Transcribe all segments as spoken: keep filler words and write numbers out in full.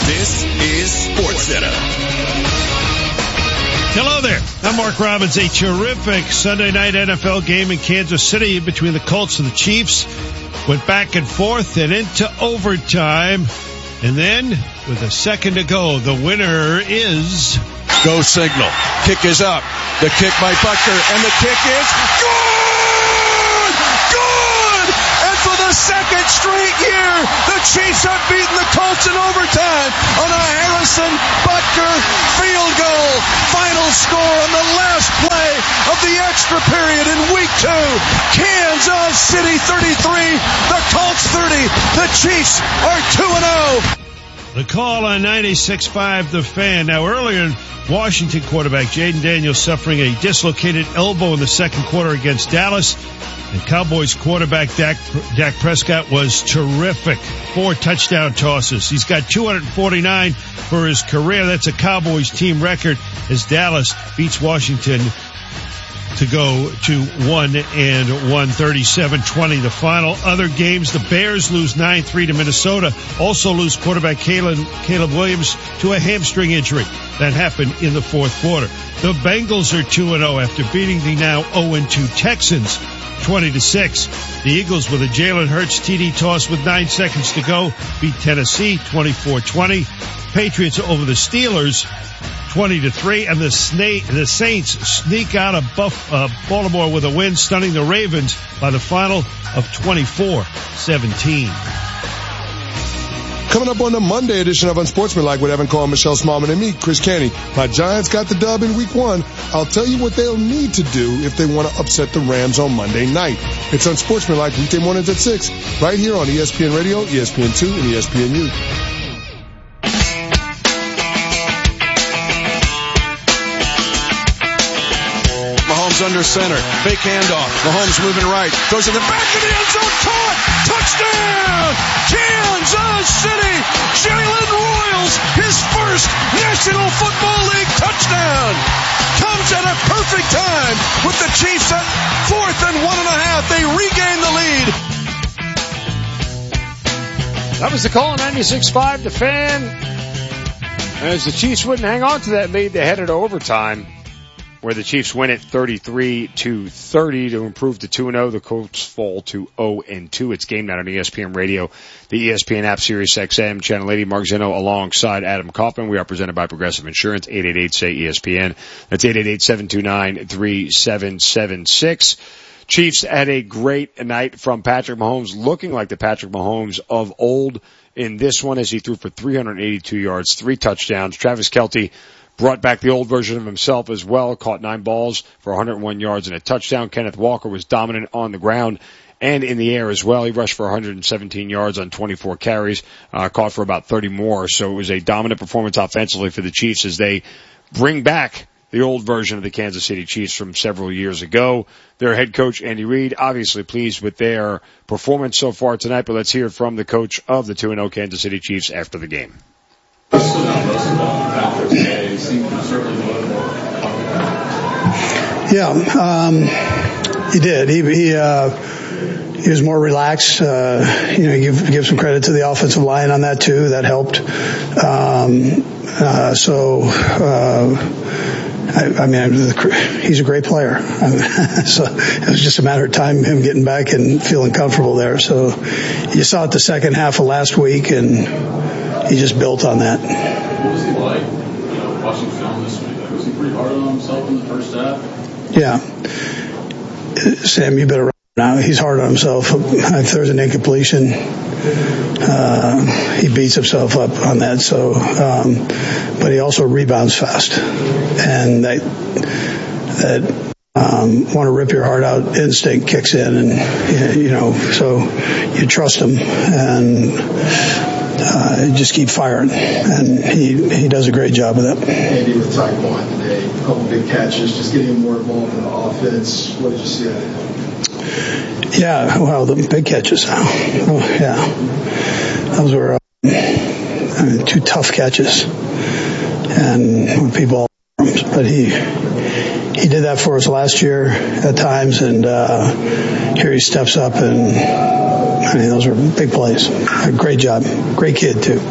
This is SportsCenter. Hello there. I'm Mark Robbins. A terrific Sunday night N F L game in Kansas City between the Colts and the Chiefs. Went back and forth and into overtime. And then, with a second to go, the winner is... Go signal. Kick is up. The kick by Butker, and the kick is good! Good! And for the second straight year, the Chiefs have beaten the Colts in overtime on a Harrison Butker field goal. Final score on the last play of the extra period in week two. Kansas City thirty-three, the Colts thirty. The Chiefs are two and oh. The call on ninety-six point five The Fan. Now, earlier, Washington quarterback Jaden Daniels suffering a dislocated elbow in the second quarter against Dallas. And Cowboys quarterback Dak, Dak Prescott was terrific. Four touchdown tosses. He's got two hundred forty-nine for his career. That's a Cowboys team record as Dallas beats Washington to go to one and one, thirty-seven twenty the final. Other games, the Bears lose nine three to Minnesota. Also lose quarterback Caleb, Caleb Williams to a hamstring injury. That happened in the fourth quarter. The Bengals are two and oh after beating the now oh and two Texans twenty to six. The Eagles, with a Jalen Hurts T D toss with nine seconds to go, beat Tennessee twenty-four twenty. Patriots over the Steelers twenty to three, and the Sna- the Saints sneak out of Buff- uh, Baltimore with a win, stunning the Ravens by the final of twenty-four seventeen. Coming up on the Monday edition of Unsportsmanlike with Evan Cole, Michelle Smallman, and me, Chris Canty. My Giants got the dub in week one. I'll tell you what they'll need to do if they want to upset the Rams on Monday night. It's Unsportsmanlike weekday mornings at six, right here on E S P N Radio, E S P N two, and E S P N U. Under center, fake handoff. Mahomes moving right, goes to the back of the end zone, caught, touchdown, Kansas City. Jalen Royals, his first National Football League touchdown, comes at a perfect time with the Chiefs at fourth and one and a half. They regain the lead. That was the call on ninety-six point five The Fan. As the Chiefs wouldn't hang on to that lead, they headed to overtime, where the Chiefs win it thirty-three to thirty to improve to two and oh. The Colts fall to oh and two. It's game night on E S P N Radio, the E S P N app, Sirius X M, Channel eighty. Mark Zinno alongside Adam Kaufman. We are presented by Progressive Insurance, eight eight eight, S A Y, E S P N. That's eight eight eight, seven two nine, three seven seven six. Chiefs had a great night from Patrick Mahomes, looking like the Patrick Mahomes of old in this one, as he threw for three hundred eighty-two yards, three touchdowns. Travis Kelce brought back the old version of himself as well, caught nine balls for one hundred one yards and a touchdown. Kenneth Walker was dominant on the ground and in the air as well. He rushed for one hundred seventeen yards on twenty-four carries, uh, caught for about thirty more. So it was a dominant performance offensively for the Chiefs as they bring back the old version of the Kansas City Chiefs from several years ago. Their head coach, Andy Reid, obviously pleased with their performance so far tonight, but let's hear from the coach of the two and oh Kansas City Chiefs after the game. Yeah, um, he did. He he, uh, he was more relaxed. Uh, you know, give give some credit to the offensive line on that too. That helped. Um, uh, so, uh, I, I mean, he's a great player. So it was just a matter of time him getting back and feeling comfortable there. So you saw it the second half of last week, and he just built on that. What was he like, you know, watching film this week? Like, was he pretty hard on himself in the first half? Yeah. Sam, you better run now. He's hard on himself. If there's an incompletion, uh, he beats himself up on that. So, um, but he also rebounds fast. And that, that, um, want to rip your heart out instinct kicks in, and, you know, so you trust him and, Uh, just keep firing, and he he does a great job of that. Andy with Tyquan today, a couple big catches, just getting him more involved in the offense. What did you see out of him? Yeah, well, the big catches. Oh, yeah, those were uh, I mean, two tough catches, and when people, but he he did that for us last year at times, and uh, here he steps up and. I mean, those were big plays. Great job. Great kid, too.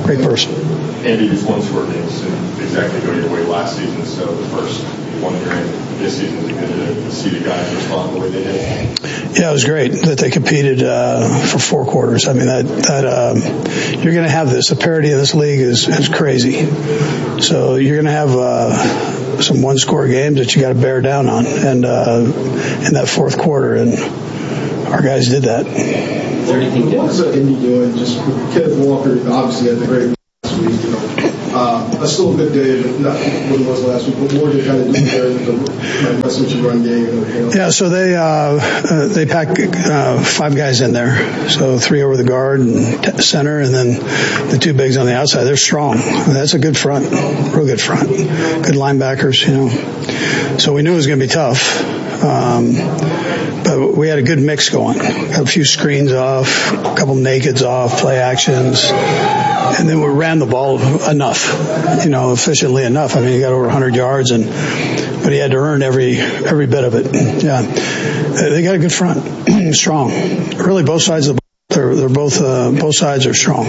great person. Andy, these one-score games didn't exactly go your way last season, so the first one you're in this season is good to see the guys respond the way they did. Yeah, it was great that they competed uh, for four quarters. I mean, that that um, you're going to have this. The parity of this league is, is crazy. So you're going to have uh, some one-score games that you got to bear down on, and uh, in that fourth quarter, and our guys did that. Is there anything what was Indy doing? Just Kenneth Walker obviously had the great last week. You know, uh, that's still a good day, but not what it was last week. What more did kind of do there in the message run game and everything else? Yeah, so they uh, uh, they pack uh, five guys in there. So three over the guard and t- center, and then the two bigs on the outside. They're strong. That's a good front, real good front. Good linebackers, you know. So we knew it was going to be tough. Um, but we had a good mix going. Got a few screens off, a couple nakeds off, play actions, and then we ran the ball enough, you know, efficiently enough. I mean, he got over one hundred yards, and but he had to earn every every bit of it. Yeah, they got a good front, strong. Really, both sides of the ball, they're they're both uh, both sides are strong.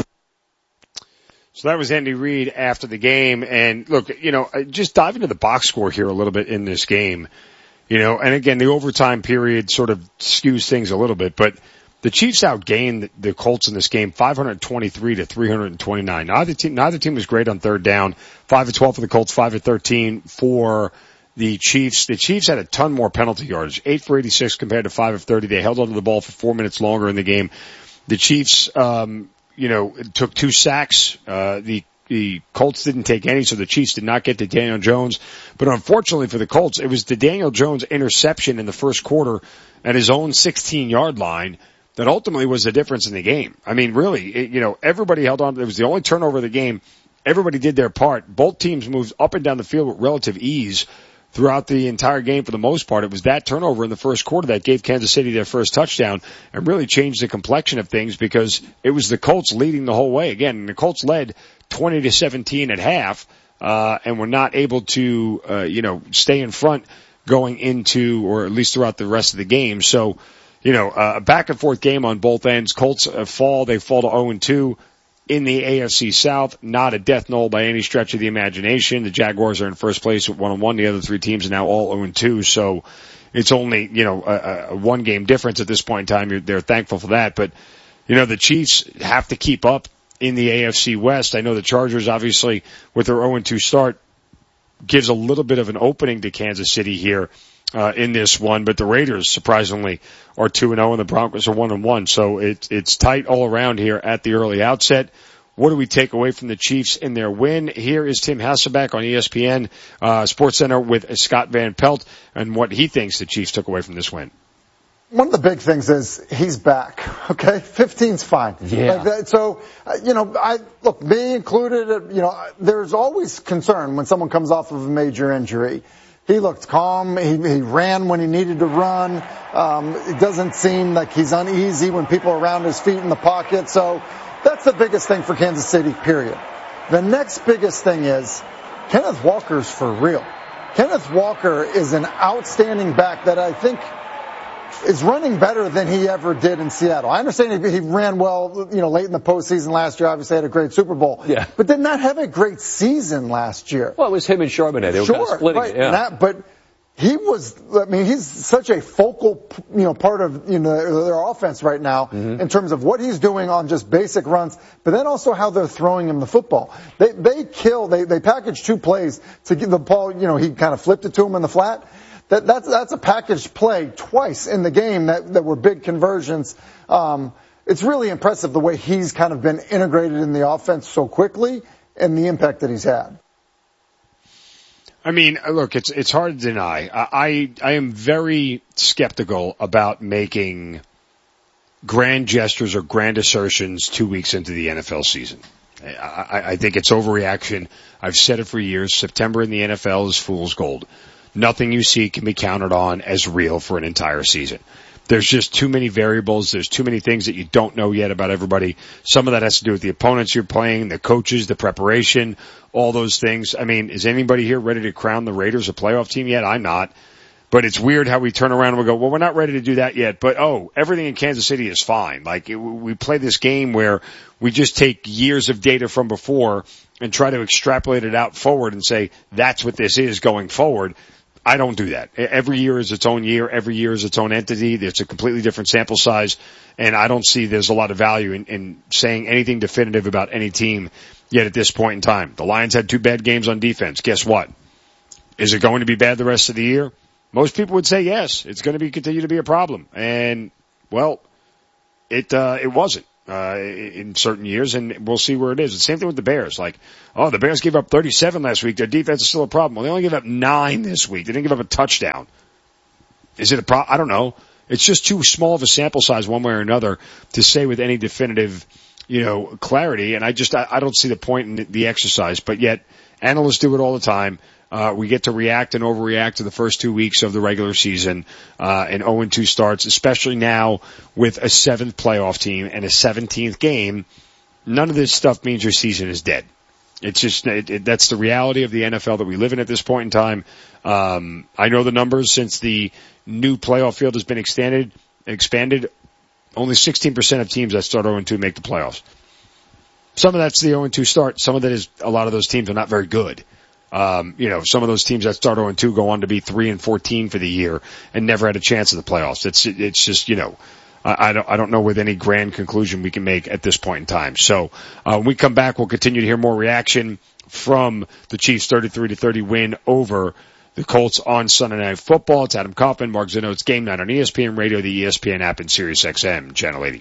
So that was Andy Reid after the game, and look, you know, just dive into the box score here a little bit in this game. You know, and again, the overtime period sort of skews things a little bit, but the Chiefs outgained the Colts in this game five twenty-three to three twenty-nine. Neither team, neither team was great on third down. five of twelve for the Colts, five of thirteen for the Chiefs. The Chiefs had a ton more penalty yardage, eight for eighty-six compared to five of thirty. They held onto the ball for four minutes longer in the game. The Chiefs, um, you know, took two sacks. Uh, the The Colts didn't take any, so the Chiefs did not get to Daniel Jones. But unfortunately for the Colts, it was the Daniel Jones interception in the first quarter at his own sixteen-yard line that ultimately was the difference in the game. I mean, really, it, you know, everybody held on. It was the only turnover of the game. Everybody did their part. Both teams moved up and down the field with relative ease throughout the entire game for the most part. It was that turnover in the first quarter that gave Kansas City their first touchdown and really changed the complexion of things because it was the Colts leading the whole way. Again, the Colts led twenty to seventeen at half, uh, and were not able to, uh, you know, stay in front going into, or at least throughout the rest of the game. So, you know, uh, a back and forth game on both ends. Colts uh, fall, they fall to oh and two in the A F C South. Not a death knell by any stretch of the imagination. The Jaguars are in first place with one and one. The other three teams are now all oh and two. So it's only, you know, a, a one game difference at this point in time. You're, they're thankful for that. But, you know, the Chiefs have to keep up in the A F C West. I know the Chargers, obviously, with their oh and two start, gives a little bit of an opening to Kansas City here uh, in this one. But the Raiders, surprisingly, are two and oh, and the Broncos are one and one. So it's it's tight all around here at the early outset. What do we take away from the Chiefs in their win? Here is Tim Hasselbeck on E S P N uh, Sports Center with Scott Van Pelt and what he thinks the Chiefs took away from this win. One of the big things is he's back. Okay, fifteen's fine. Yeah. Like that, so uh, you know, I look, me included. Uh, you know, there's always concern when someone comes off of a major injury. He looked calm. He, he ran when he needed to run. Um, it doesn't seem like he's uneasy when people are around his feet in the pocket. So that's the biggest thing for Kansas City. Period. The next biggest thing is Kenneth Walker's for real. Kenneth Walker is an outstanding back that I think is running better than he ever did in Seattle. I understand he, he ran well, you know, late in the postseason last year. Obviously had a great Super Bowl. Yeah. But did not have a great season last year. Well, it was him and Charbonnet. They were sure, kind of splitting right. it. Yeah. That, but he was, I mean, he's such a focal, you know, part of, you know, their offense right now mm-hmm. in terms of what he's doing on just basic runs, but then also how they're throwing him the football. They, they kill, they, they package two plays to get the ball, you know, he kind of flipped it to him in the flat. That, that's, that's a packaged play twice in the game that, that were big conversions. Um, it's really impressive the way he's kind of been integrated in the offense so quickly and the impact that he's had. I mean, look, it's, it's hard to deny. I, I am very skeptical about making grand gestures or grand assertions two weeks into the N F L season. I, I think it's overreaction. I've said it for years. September in the N F L is fool's gold. Nothing you see can be counted on as real for an entire season. There's just too many variables. There's too many things that you don't know yet about everybody. Some of that has to do with the opponents you're playing, the coaches, the preparation, all those things. I mean, is anybody here ready to crown the Raiders a playoff team yet? I'm not. But it's weird how we turn around and we go, well, we're not ready to do that yet. But, oh, everything in Kansas City is fine. Like, it, we play this game where we just take years of data from before and try to extrapolate it out forward and say, that's what this is going forward. I don't do that. Every year is its own year. Every year is its own entity. It's a completely different sample size. And I don't see there's a lot of value in, in saying anything definitive about any team yet at this point in time. The Lions had two bad games on defense. Guess what? Is it going to be bad the rest of the year? Most people would say yes. It's going to be continue to be a problem. And, well, it, uh, it wasn't, uh, in certain years, and we'll see where it is. The same thing with the Bears. Like, oh, the Bears gave up thirty-seven last week. Their defense is still a problem. Well, they only gave up nine this week. They didn't give up a touchdown. Is it a problem? I don't know. It's just too small of a sample size one way or another to say with any definitive, you know, clarity. And I just, I, I don't see the point in the exercise, but yet analysts do it all the time. Uh, we get to react and overreact to the first two weeks of the regular season, uh, and oh and two starts, especially now with a seventh playoff team and a seventeenth game. None of this stuff means your season is dead. It's just, it, it, that's the reality of the N F L that we live in at this point in time. Um, I know the numbers since the new playoff field has been extended, expanded. Only sixteen percent of teams that start oh and two make the playoffs. Some of that's the oh and two start. Some of that is a lot of those teams are not very good. Um, you know, some of those teams that start oh and two go on to be three and fourteen for the year and never had a chance at the playoffs. It's, it's just, you know, I, I don't, I don't know with any grand conclusion we can make at this point in time. So, uh, when we come back, we'll continue to hear more reaction from the Chiefs' thirty-three to thirty win over the Colts on Sunday Night Football. It's Adam Kaufman, Mark Zeno. It's Game Night on E S P N Radio, the E S P N app, and Sirius X M, Channel eighty.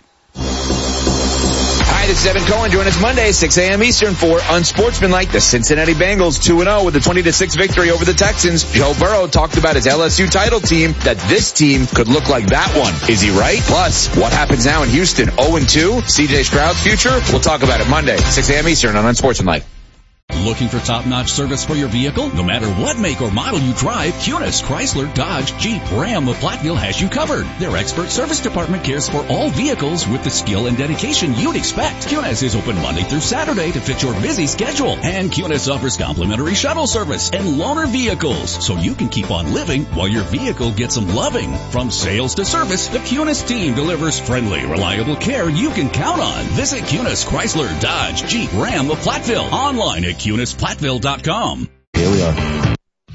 Hi, this is Evan Cohen. Join us Monday, six a.m. Eastern for Unsportsmanlike. The Cincinnati Bengals two and oh with a twenty to six victory over the Texans. Joe Burrow talked about his L S U title team, that this team could look like that one. Is he right? Plus, what happens now in Houston? oh and two? C J Stroud's future? We'll talk about it Monday, six a.m. Eastern on Unsportsmanlike. Looking for top-notch service for your vehicle? No matter what make or model you drive, Cunis, Chrysler, Dodge, Jeep, Ram, of Platteville has you covered. Their expert service department cares for all vehicles with the skill and dedication you'd expect. Cunis is open Monday through Saturday to fit your busy schedule. And Cunis offers complimentary shuttle service and loaner vehicles, so you can keep on living while your vehicle gets some loving. From sales to service, the Cunis team delivers friendly, reliable care you can count on. Visit Cunis, Chrysler, Dodge, Jeep, Ram of Platteville online at Cunis Platteville dot com. Here we are.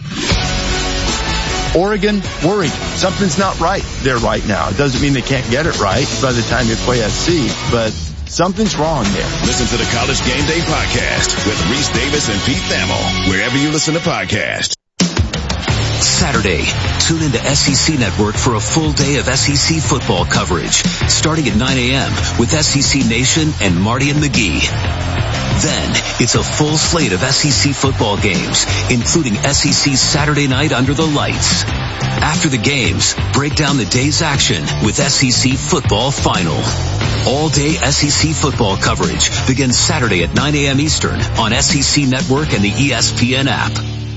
Oregon, worried. Something's not right there right now. It doesn't mean they can't get it right by the time they play at sea, but something's wrong there. Listen to the College Game Day podcast with Reese Davis and Pete Thamel, wherever you listen to podcasts. Saturday, tune into S E C Network for a full day of S E C football coverage, starting at nine a.m. with S E C Nation and Marty and McGee. Then, it's a full slate of S E C football games, including S E C Saturday Night Under the Lights. After the games, break down the day's action with S E C Football Final. All-day S E C football coverage begins Saturday at nine a.m. Eastern on S E C Network and the E S P N app.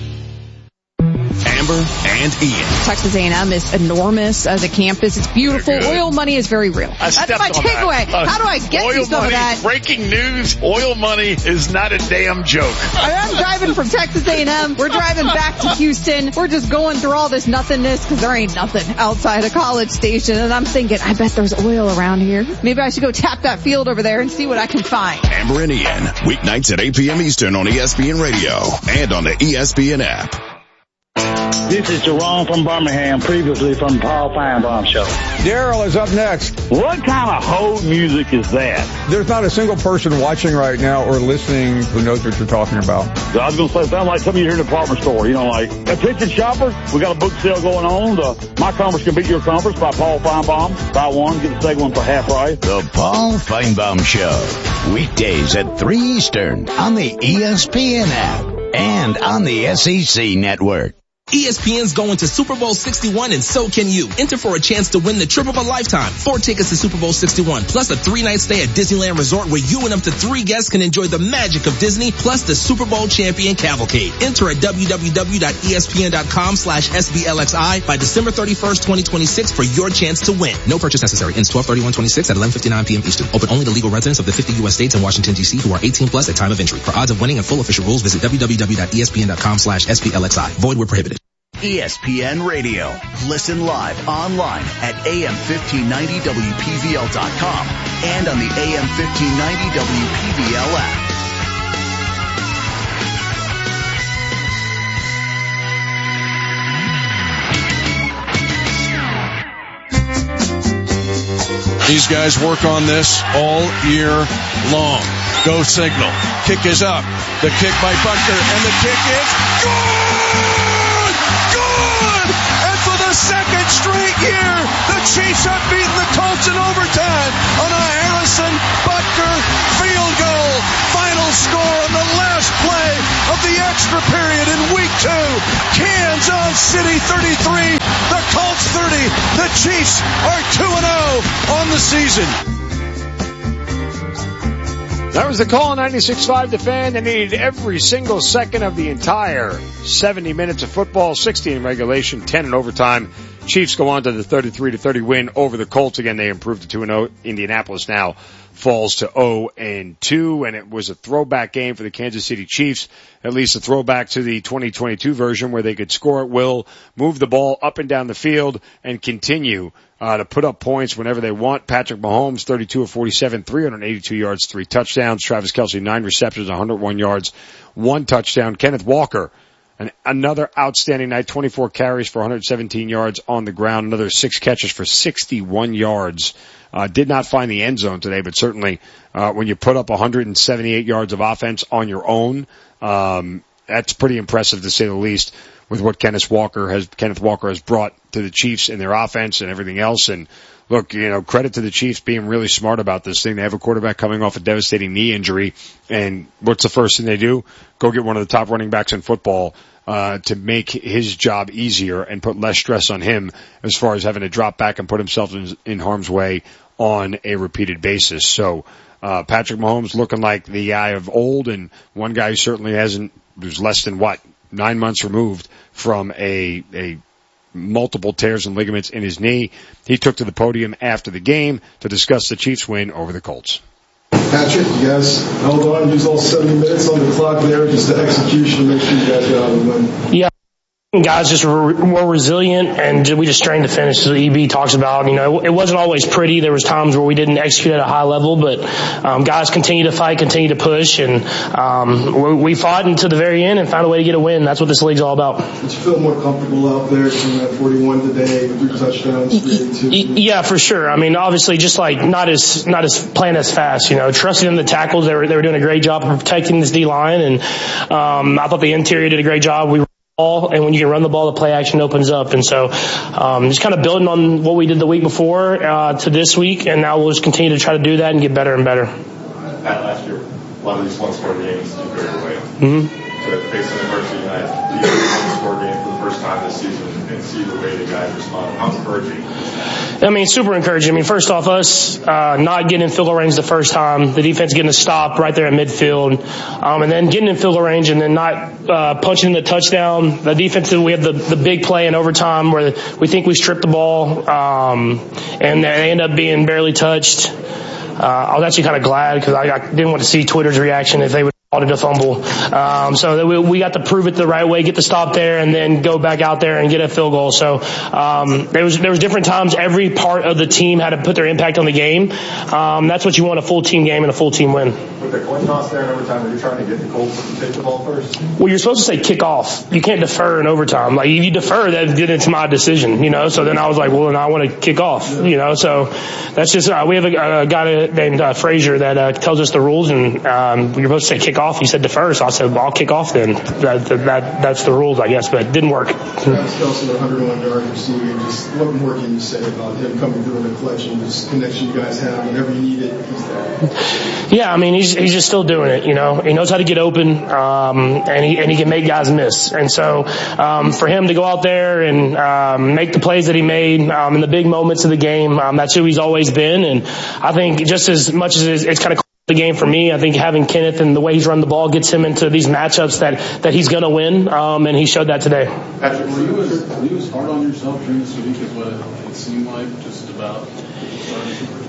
Amber and Ian. Texas A and M is enormous as a campus. It's beautiful. Oil money is very real. I That's my takeaway. Uh, How do I get oil you some money, of that? Breaking news, oil money is not a damn joke. I am driving from Texas A and M. We're driving back to Houston. We're just going through all this nothingness because there ain't nothing outside of College Station. And I'm thinking, I bet there's oil around here. Maybe I should go tap that field over there and see what I can find. Amber and Ian, weeknights at eight p.m. Eastern on E S P N Radio and on the E S P N app. This is Jerome from Birmingham, previously from the Paul Feinbaum Show. Daryl is up next. What kind of hold music is that? There's not a single person watching right now or listening who knows what you're talking about. I was going to say, it sounds like some of you here in the department store. You know, like, attention shoppers, we got a book sale going on. The My Conference Can Beat Your Conference by Paul Feinbaum. Buy one, get the second one for half price. The Paul Feinbaum Show. Weekdays at three Eastern on the E S P N app and on the S E C Network. E S P N's going to Super Bowl sixty-one, and so can you. Enter for a chance to win the trip of a lifetime. Four tickets to Super Bowl sixty-one, plus a three-night stay at Disneyland Resort where you and up to three guests can enjoy the magic of Disney, plus the Super Bowl champion cavalcade. Enter at www.espn.com slash SBLXI by December thirty-first, twenty twenty-six for your chance to win. No purchase necessary. Ends twelve thirty-one twenty-six at eleven fifty-nine p.m. Eastern. Open only to legal residents of the fifty U S states and Washington, D C who are eighteen plus at time of entry. For odds of winning and full official rules, visit www.espn.com slash SBLXI. Void where prohibited. E S P N Radio. Listen live online at A M fifteen ninety W P V L dot com and on the A M fifteen ninety W P V L app. These guys work on this all year long. Go signal. Kick is up. The kick by Butker, and the kick is good! Good! And for the second straight year, the Chiefs have beaten the Colts in overtime on a Harrison Butker field goal. Final score on the last play of the extra period in week two. Kansas City thirty-three, the Colts thirty. The Chiefs are two and oh on the season. That was the call on ninety-six point five The Fan. They needed every single second of the entire seventy minutes of football, sixty in regulation, ten in overtime. Chiefs go on to the thirty-three to thirty win over the Colts. Again, they improved to two and oh. Indianapolis now falls to oh and two, and it was a throwback game for the Kansas City Chiefs, at least a throwback to the twenty twenty-two version where they could score at will, move the ball up and down the field, and continue uh, to put up points whenever they want. Patrick Mahomes, thirty-two of forty-seven, three hundred eighty-two yards, three touchdowns. Travis Kelce, nine receptions, one hundred one yards, one touchdown. Kenneth Walker, An, another outstanding night, twenty-four carries for one hundred seventeen yards on the ground, another six catches for sixty-one yards. Uh, did not find the end zone today, but certainly uh, when you put up one hundred seventy-eight yards of offense on your own, um, that's pretty impressive to say the least with what Kenneth Walker has Kenneth Walker has brought to the Chiefs in their offense and everything else. And look, you know, credit to the Chiefs being really smart about this thing. They have a quarterback coming off a devastating knee injury, and what's the first thing they do? Go get one of the top running backs in football uh to make his job easier and put less stress on him as far as having to drop back and put himself in, in harm's way on a repeated basis. So uh Patrick Mahomes looking like the guy of old, and one guy who certainly hasn't, who's less than what, nine months removed from a a multiple tears and ligaments in his knee. He took to the podium after the game to discuss the Chiefs' win over the Colts. Patrick, you guys held on, used all seventy minutes on the clock there, just the execution, make sure you guys got out of the win. Yeah. Guys just were more resilient, and we just strained to finish, as E B talks about. You know, it wasn't always pretty. There was times where we didn't execute at a high level, but um, guys continue to fight, continue to push, and um, we fought until the very end and found a way to get a win. That's what this league's all about. Did you feel more comfortable out there from that forty-one today with your touchdowns? Yeah, for sure. I mean, obviously, just like not as not as playing as fast. You know, trusting in the tackles. They were they were doing a great job of protecting this D line, and um, I thought the interior did a great job. We Ball, and when you can run the ball, the play action opens up. And so um, just kind of building on what we did the week before uh, to this week, and now we'll just continue to try to do that and get better and better. Pat, last year, a lot of these one-score games you go your way. Mm-hmm. To face an adversity tonight, you get a one-score game for the first time this season and see the way the guys respond. How encouraging? I mean, super encouraging. I mean, first off, us uh, not getting in field goal range the first time, the defense getting a stop right there at midfield, um, and then getting in field goal range and then not uh, punching the touchdown. The defense, we have the, the big play in overtime where we think we stripped the ball, um, and they end up being barely touched. Uh, I was actually kind of glad because I, I didn't want to see Twitter's reaction if they would call it a fumble. Um, so that we, we got to prove it the right way, get the stop there, and then go back out there and get a field goal. So um, there was there was different times every part of the team had to put their impact on the game. Um, that's what you want, a full team game and a full team win. With the coin toss there in overtime, are you trying to get the Colts to take the ball first? Well, you're supposed to say kick off. You can't defer in overtime. Like if you defer, that then it's my decision, you know. So then I was like, well, then I want to kick off, you know. So that's just uh, we have a, a guy named uh, Frazier that uh, tells us the rules, and um, you're supposed to say kick off. He said defer, so I said, well, I'll kick off then. That, that, that that's the rules, I guess, but it didn't work. Travis Kelce, one hundred one yards receiving. Just what more can you say about him coming through in the collection, this connection you guys have, whenever you need it, he's there. Yeah, I mean, he's he's just still doing it. You know, he knows how to get open, um, and he and he can make guys miss. And so, um, for him to go out there and um, make the plays that he made um, in the big moments of the game, um, that's who he's always been. And I think just as much as it's, it's kind of the game for me, I think having Kenneth and the way he's run the ball gets him into these matchups that, that he's going to win, um, and he showed that today. Patrick, were you, as, were you as hard on yourself during this week as what it seemed like just about starting Super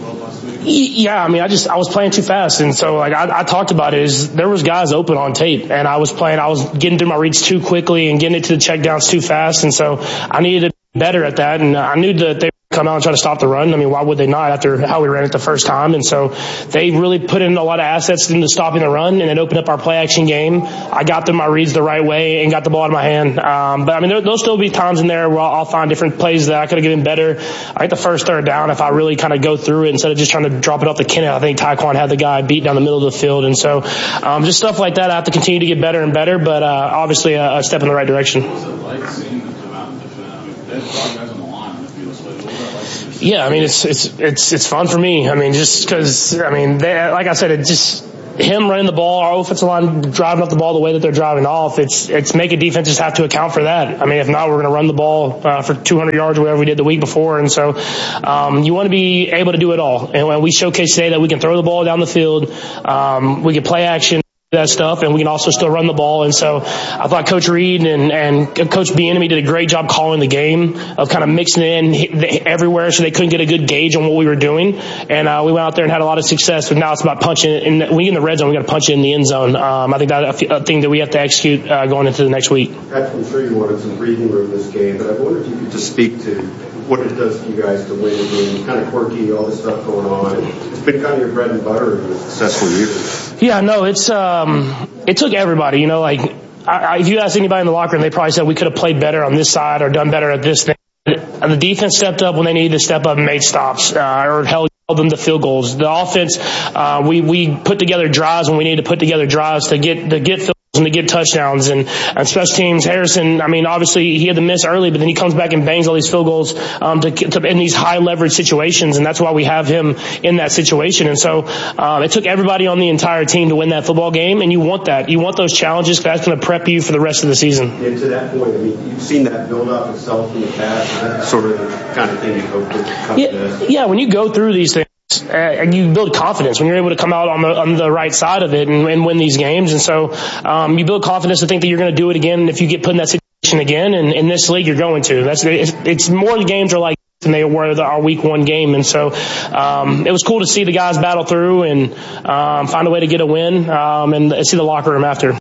twelve last week? Yeah, I mean, I just I was playing too fast, and so like I, I talked about it. Is there was guys open on tape, and I was playing. I was getting through my reads too quickly and getting it to the checkdowns too fast, and so I needed to be better at that. And I knew that they come out and try to stop the run. I mean, why would they not after how we ran it the first time? And so they really put in a lot of assets into stopping the run, and it opened up our play action game. I got through my reads the right way and got the ball out of my hand. Um, but I mean, there, there'll still be times in there where I'll, I'll find different plays that I could have given better. I think the first third down, if I really kind of go through it instead of just trying to drop it off the Kenneth, I think Tyquan had the guy beat down the middle of the field. And so um, just stuff like that, I have to continue to get better and better, but uh, obviously a, a step in the right direction. What was it like seeing them come out and defend? I mean, they had five guys on the line on the field, so what was that like? Yeah, I mean, it's, it's, it's, it's fun for me. I mean, just cause, I mean, they, like I said, it just, him running the ball, our offensive line driving up the ball the way that they're driving off, it's, it's making defenses have to account for that. I mean, if not, we're going to run the ball, uh, for two hundred yards or whatever we did the week before. And so, um, you want to be able to do it all. And when we showcase today that we can throw the ball down the field, um, we can play action, that stuff, and we can also still run the ball. And so I thought Coach Reed and, and Coach Bieniemy did a great job calling the game of kind of mixing it in everywhere so they couldn't get a good gauge on what we were doing. And uh, we went out there and had a lot of success, but now it's about punching it. And when we get in the red zone, we got to punch it in the end zone. Um, I think that's a thing that we have to execute uh, going into the next week. Patrick, I'm sure you wanted some breathing room this game, but I wonder if you could just speak to what it does to you guys to win a game. Kind of quirky, all this stuff going on. And it's been kind of your bread and butter in a successful year. Yeah, no, it's um, it took everybody. You know, like I, I, if you ask anybody in the locker room, they probably said we could have played better on this side or done better at this thing. And the defense stepped up when they needed to step up and made stops uh, or held them to field goals. The offense, uh, we we put together drives when we needed to put together drives to get to get field and to get touchdowns. And, and special teams, Harrison, I mean, obviously he had to miss early, but then he comes back and bangs all these field goals um, to, to in these high leverage situations, and that's why we have him in that situation. And so um, it took everybody on the entire team to win that football game, and you want that. You want those challenges because that's going to prep you for the rest of the season. And to that point, I mean, you've seen that build up itself in the past, and that's sort of the kind of thing you hope to come yeah, to this. Yeah, when you go through these things, Uh, and you build confidence when you're able to come out on the on the right side of it and, and win these games. And so um, you build confidence to think that you're going to do it again. And if you get put in that situation again, and in this league, you're going to. That's it's, it's more the games are like than they were the, our week one game. And so um, it was cool to see the guys battle through and um, find a way to get a win um, and see the locker room after.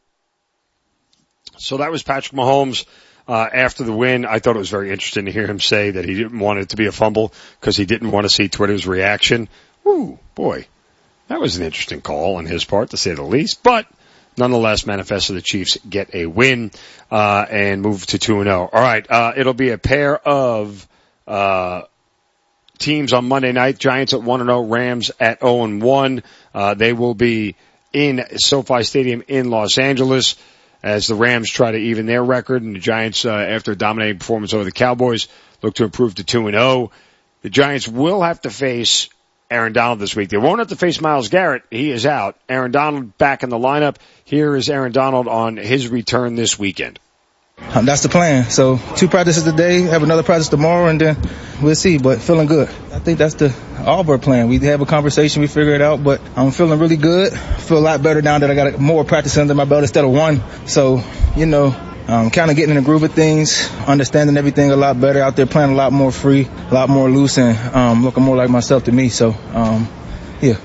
So that was Patrick Mahomes. Uh, after the win, I thought it was very interesting to hear him say that he didn't want it to be a fumble because he didn't want to see Twitter's reaction. Ooh, boy. That was an interesting call on his part, to say the least. But nonetheless, manifesto the Chiefs get a win, uh, and move to two and oh. All right, uh, it'll be a pair of, uh, teams on Monday night. Giants at one and oh, Rams at oh and one. Uh, they will be in SoFi Stadium in Los Angeles, as the Rams try to even their record, and the Giants, uh, after a dominating performance over the Cowboys, look to improve to two and oh. The Giants will have to face Aaron Donald this week. They won't have to face Myles Garrett. He is out. Aaron Donald back in the lineup. Here is Aaron Donald on his return this weekend. Um, that's the plan. So two practices today, have another practice tomorrow, and then we'll see. But feeling good. I think that's the all of our plan. We have a conversation, we figure it out. But I'm feeling really good. Feel a lot better now that I got more practice under my belt instead of one. So you know, um, kind of getting in the groove of things, understanding everything a lot better. Out there playing a lot more free, a lot more loose, and um, looking more like myself to me. So um, yeah.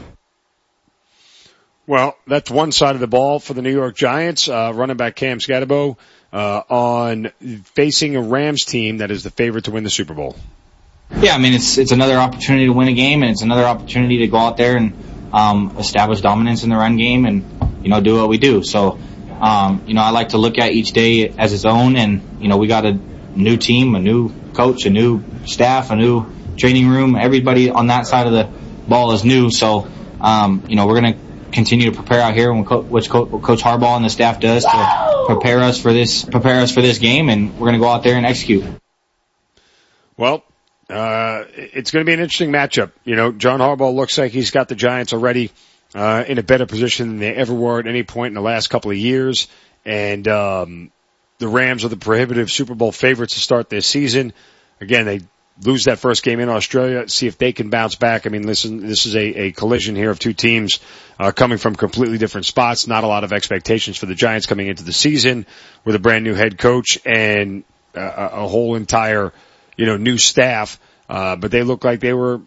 Well, that's one side of the ball for the New York Giants. Uh, running back Cam Scatterbo. Uh, on facing a Rams team that is the favorite to win the Super Bowl. Yeah, I mean, it's it's another opportunity to win a game, and it's another opportunity to go out there and um, establish dominance in the run game and, you know, do what we do. So, um, you know, I like to look at each day as its own, and, you know, we got a new team, a new coach, a new staff, a new training room. Everybody on that side of the ball is new. So, um, you know, we're going to continue to prepare out here, which Coach Harbaugh and the staff does to prepare us for this, prepare us for this game, and we're going to go out there and execute. Well, uh, it's going to be an interesting matchup. You know, John Harbaugh looks like he's got the Giants already, uh, in a better position than they ever were at any point in the last couple of years. And, um, the Rams are the prohibitive Super Bowl favorites to start this season. Again, they lose that first game in Australia, see if they can bounce back. I mean, listen, this is a, a collision here of two teams uh, coming from completely different spots. Not a lot of expectations for the Giants coming into the season with a brand new head coach and uh, a whole entire, you know, new staff. Uh, but they look like they were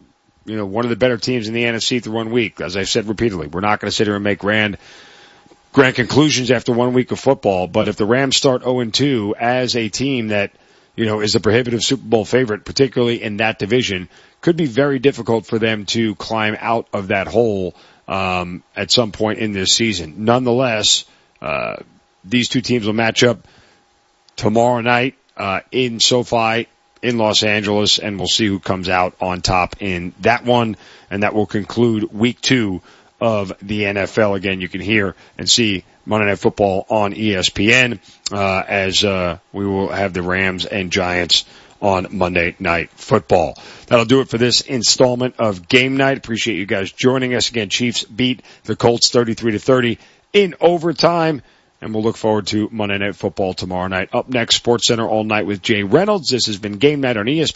you know, one of the better teams in the N F C through one week. As I've said repeatedly, we're not going to sit here and make grand, grand conclusions after one week of football. But if the Rams start oh and two as a team that, you know, is a prohibitive Super Bowl favorite, particularly in that division, could be very difficult for them to climb out of that hole, um, at some point in this season. Nonetheless, uh, these two teams will match up tomorrow night, uh, in SoFi in Los Angeles, and we'll see who comes out on top in that one. And that will conclude week two of the N F L. Again, you can hear and see Monday Night Football on E S P N, uh, as, uh, we will have the Rams and Giants on Monday Night Football. That'll do it for this installment of Game Night. Appreciate you guys joining us. Again, Chiefs beat the Colts thirty-three to thirty in overtime, and we'll look forward to Monday Night Football tomorrow night. Up next, SportsCenter all night with Jay Reynolds. This has been Game Night on E S P N.